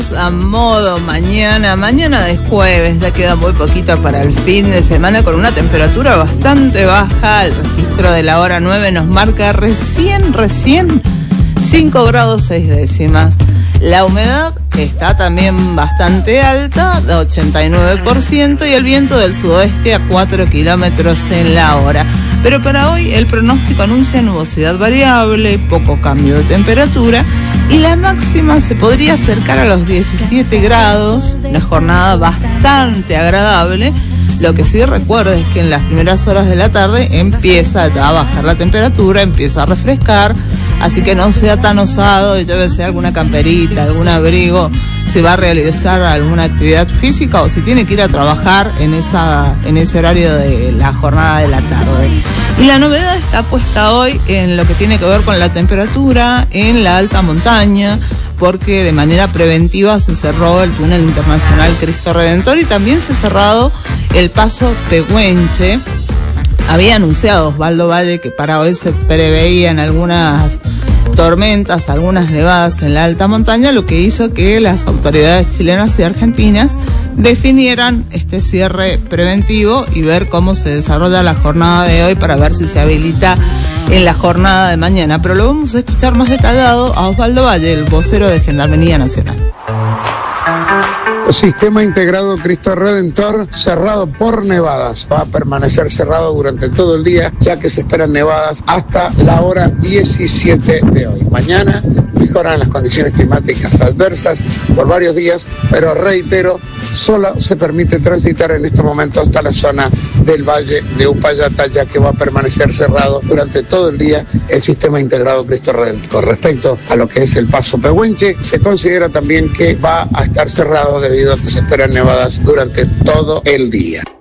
A modo mañana de jueves, ya queda muy poquito para el fin de semana con una temperatura bastante baja. El registro de la hora 9 nos marca recién 5 grados 6 décimas. La humedad está también bastante alta, de 89%, y el viento del sudoeste a 4 kilómetros en la hora. Pero para hoy el pronóstico anuncia nubosidad variable, poco cambio de temperatura, y la máxima se podría acercar a los 17 grados, una jornada bastante agradable. Lo que sí recuerdo es que en las primeras horas de la tarde empieza a bajar la temperatura, empieza a refrescar, así que no sea tan osado y llévese alguna camperita, algún abrigo, si va a realizar alguna actividad física o si tiene que ir a trabajar en ese horario de la jornada de la tarde. Y la novedad está puesta hoy en lo que tiene que ver con la temperatura en la alta montaña, porque de manera preventiva se cerró el túnel internacional Cristo Redentor y también se ha cerrado el paso Pehuenche. Había anunciado Osvaldo Valle que para hoy se preveían algunas tormentas, algunas nevadas en la alta montaña, lo que hizo que las autoridades chilenas y argentinas definieran este cierre preventivo y ver cómo se desarrolla la jornada de hoy para ver si se habilita en la jornada de mañana. Pero lo vamos a escuchar más detallado a Osvaldo Valle, el vocero de Gendarmería Nacional. Sistema integrado Cristo Redentor cerrado por nevadas. Va a permanecer cerrado durante todo el día, ya que se esperan nevadas hasta la hora 17 de hoy. Mañana mejoran las condiciones climáticas adversas por varios días, pero reitero, solo se permite transitar en este momento hasta la zona del Valle de Upayata, ya que va a permanecer cerrado durante todo el día el sistema integrado Cristo Redentor. Con respecto a lo que es el paso Pehuenche, se considera también que va a estar cerrado debido a que se esperan nevadas durante todo el día.